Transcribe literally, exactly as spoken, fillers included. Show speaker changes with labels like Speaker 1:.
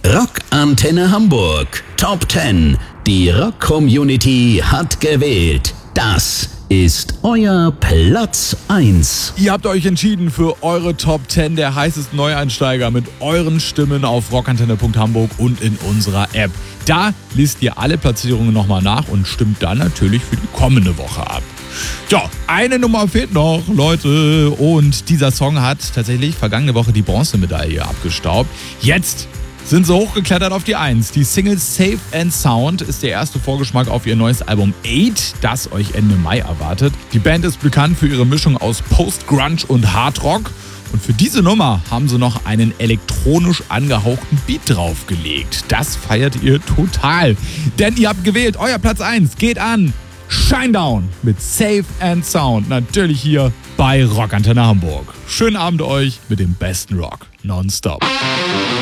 Speaker 1: Rock Antenne Hamburg Top zehn. Die Rock-Community hat gewählt. Das ist euer Platz eins.
Speaker 2: Ihr habt euch entschieden für eure Top zehn der heißesten Neueinsteiger mit euren Stimmen auf rockantenne punkt hamburg und in unserer App. Da liest ihr alle Platzierungen nochmal nach und stimmt dann natürlich für die kommende Woche ab. Ja, eine Nummer fehlt noch, Leute. Und dieser Song hat tatsächlich vergangene Woche die Bronzemedaille abgestaubt. Jetzt sind sie hochgeklettert auf die eins. Die Single Safe and Sound ist der erste Vorgeschmack auf ihr neues Album Eight, das euch Ende Mai erwartet. Die Band ist bekannt für ihre Mischung aus Post-Grunge und Hardrock. Und für diese Nummer haben sie noch einen elektronisch angehauchten Beat draufgelegt. Das feiert ihr total. Denn ihr habt gewählt, euer Platz eins geht an Shinedown mit Safe and Sound. Natürlich hier bei Rockantenne Hamburg. Schönen Abend euch mit dem besten Rock nonstop.